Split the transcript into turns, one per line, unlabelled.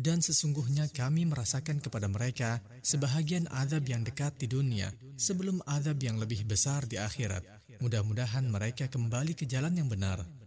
Dan sesungguhnya kami merasakan kepada mereka sebahagian azab yang dekat di dunia sebelum azab yang lebih besar di akhirat. Mudah-mudahan mereka kembali ke jalan yang benar.